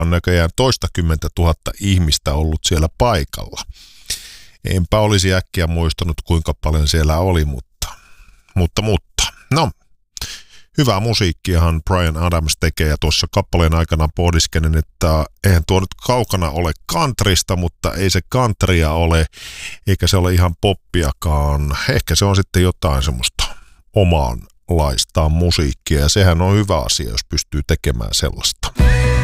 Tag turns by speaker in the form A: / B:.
A: on näköjään 20 000 ihmistä ollut siellä paikalla. Enpä olisi äkkiä muistanut, kuinka paljon siellä oli, mutta. No, hyvää musiikkiahan Bryan Adams tekee, ja tuossa kappaleen aikana pohdiskelin, että eihän tuo nyt kaukana ole countrysta, mutta ei se countrya ole, eikä se ole ihan poppiakaan. Ehkä se on sitten jotain semmoista omaanlaistaan musiikkia, ja sehän on hyvä asia, jos pystyy tekemään sellaista.